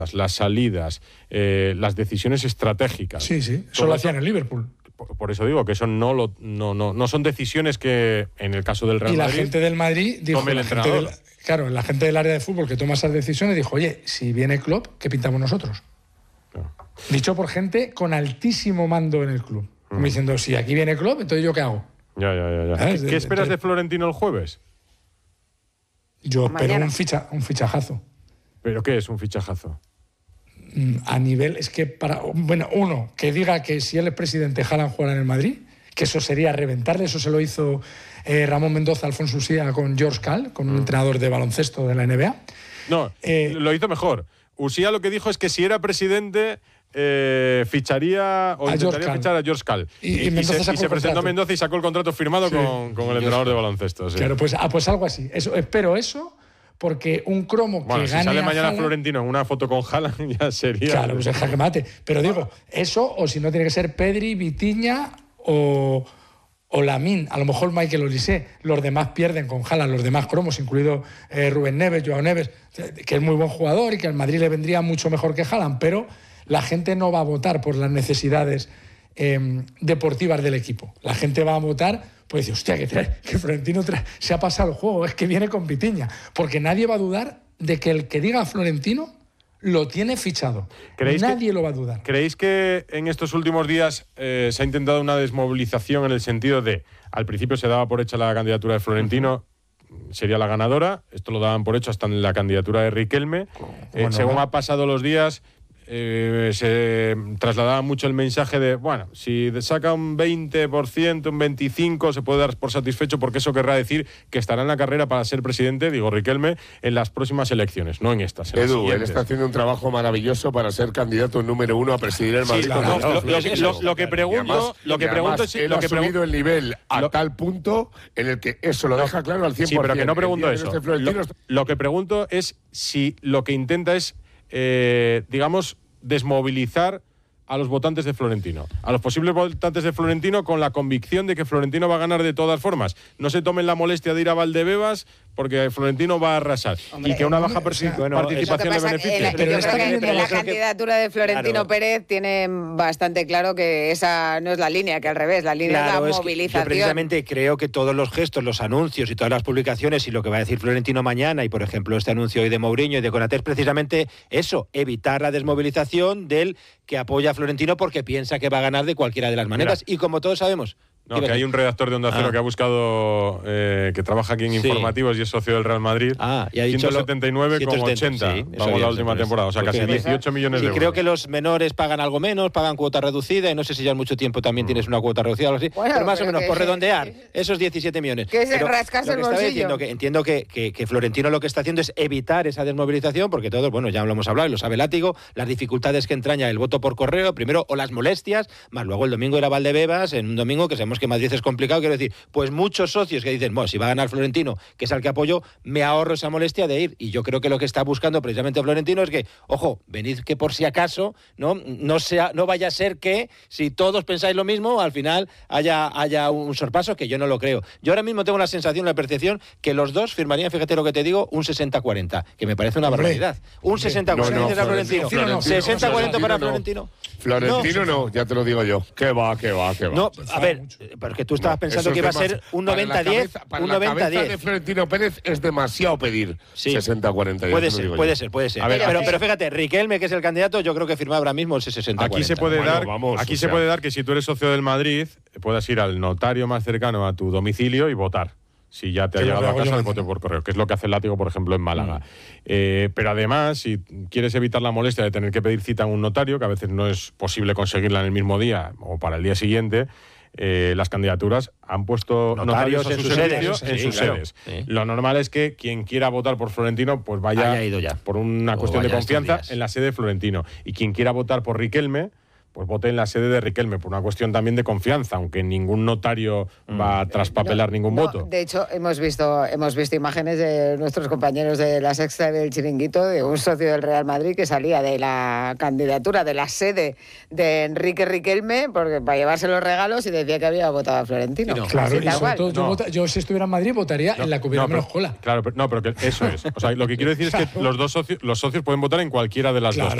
las salidas, las decisiones estratégicas. Sí, eso lo hacían en Liverpool. Por eso digo que eso no son decisiones que en el caso del Real Madrid. Y la gente del Madrid dijo, la gente del área de fútbol que toma esas decisiones dijo, oye, si viene Klopp, ¿qué pintamos nosotros? No. Dicho por gente con altísimo mando en el club. Como diciendo, si aquí viene Klopp, entonces ¿yo qué hago? Ya. ¿Qué esperas de Florentino el jueves? Yo espero un fichajazo. ¿Pero qué es un fichajazo? A nivel, es que uno, que diga que si él es presidente, Haaland jugará en el Madrid, que eso sería reventarle, eso se lo hizo Ramón Mendoza, Alfonso Usía con George Cal, con un entrenador de baloncesto de la NBA. No, lo hizo mejor. Usía lo que dijo es que si era presidente ficharía o intentaría fichar a George Cal. Y se presentó Mendoza y sacó el contrato firmado con el entrenador de baloncesto. Sí. Claro, pues algo así. Espero eso. Porque un cromo que gane. Si sale mañana Florentino en una foto con Haaland, ya sería. Claro, pues es jaque mate. Pero digo, eso, o si no, tiene que ser Pedri, Vitinha o Lamine. A lo mejor Michael Olise. Los demás pierden con Haaland, los demás cromos, incluido Rubén Neves, Joao Neves, que es muy buen jugador y que al Madrid le vendría mucho mejor que Haaland. Pero la gente no va a votar por las necesidades deportivas del equipo. La gente va a votar. Pues dice, hostia, que Florentino se ha pasado el juego, es que viene con Vitinha. Porque nadie va a dudar de que el que diga Florentino lo tiene fichado. Nadie lo va a dudar. ¿Creéis que en estos últimos días se ha intentado una desmovilización en el sentido de, al principio se daba por hecha la candidatura de Florentino, sería la ganadora, esto lo daban por hecho hasta en la candidatura de Riquelme, según ha pasado los días, se trasladaba mucho el mensaje de, bueno, si saca un 20%, un 25%, se puede dar por satisfecho porque eso querrá decir que estará en la carrera para ser presidente, digo Riquelme, en las próximas elecciones, no en estas. Edu, él está haciendo un trabajo maravilloso para ser candidato número 1 a presidir el Madrid. Lo que pregunto es... Él ha subido el nivel a tal punto en el que eso lo deja claro al 100%. Sí, pero que no pregunto eso. Lo que pregunto es si lo que intenta es, digamos, desmovilizar a los votantes de Florentino, a los posibles votantes de Florentino, con la convicción de que Florentino va a ganar de todas formas. No se tomen la molestia de ir a Valdebebas porque Florentino va a arrasar. Y que una baja participación le beneficie. Pero yo creo que la candidatura de Florentino Pérez tiene bastante claro que esa no es la línea, que al revés, la línea es la movilización. Yo precisamente creo que todos los gestos, los anuncios y todas las publicaciones y lo que va a decir Florentino mañana, y por ejemplo este anuncio hoy de Mourinho y de Konaté, es precisamente eso, evitar la desmovilización del que apoya a Florentino porque piensa que va a ganar de cualquiera de las maneras. Y como todos sabemos... No, que hay un redactor de Onda Cero que ha buscado, que trabaja aquí en Informativos y es socio del Real Madrid, y ha dicho 179,80 vamos la última temporada, o sea, casi 18 millones de euros. Creo que los menores pagan algo menos, pagan cuota reducida, y no sé si ya en mucho tiempo también tienes una cuota reducida o algo así, pero más o menos, por redondear, esos 17 millones. Que se rascase el bolsillo. Entiendo que Florentino lo que está haciendo es evitar esa desmovilización, porque todos, bueno, ya lo hemos hablado, y lo sabe Látigo, las dificultades que entraña el voto por correo, primero, o las molestias, más luego el domingo era Valdebebas, en un domingo que sabemos que Madrid es complicado, quiero decir, pues muchos socios que dicen, bueno, si va a ganar Florentino, que es al que apoyo, me ahorro esa molestia de ir. Y yo creo que lo que está buscando precisamente Florentino es que, ojo, venid que por si acaso, no vaya a ser que, si todos pensáis lo mismo, al final haya un sorpaso, que yo no lo creo. Yo ahora mismo tengo la sensación, la percepción, que los dos firmarían, fíjate lo que te digo, un 60-40, que me parece una barbaridad. Un 60-40 para Florentino. 60-40 para Florentino. Florentino no, ya te lo digo yo. Que va. No, a ver, porque tú estabas pensando que iba a ser un 90-10. Para la cabeza de Florentino Pérez es demasiado pedir 60-40. Puede ser. Pero fíjate, Riquelme, que es el candidato, yo creo que firma ahora mismo el 60-40. Aquí se puede dar que si tú eres socio del Madrid, puedas ir al notario más cercano a tu domicilio y votar. Si ya te ha llegado a casa el voto por correo, que es lo que hace el Látigo, por ejemplo, en Málaga. Pero además, si quieres evitar la molestia de tener que pedir cita en un notario, que a veces no es posible conseguirla en el mismo día o para el día siguiente, las candidaturas han puesto notarios en sus sedes. Sí. Lo normal es que quien quiera votar por Florentino pues vaya ido ya, por una cuestión de confianza en la sede de Florentino. Y quien quiera votar por Riquelme pues vote en la sede de Riquelme, por una cuestión también de confianza, aunque ningún notario va a traspapelar ningún voto. De hecho, hemos visto imágenes de nuestros compañeros de La Sexta del Chiringuito, de un socio del Real Madrid que salía de la candidatura, de la sede de Enrique Riquelme, porque para llevarse los regalos, y decía que había votado a Florentino. Claro, y sobre todo, yo si estuviera en Madrid votaría en la que hubiera menos cola. Claro, pero que eso es. O sea, lo que quiero decir es que los socios pueden votar en cualquiera de las dos.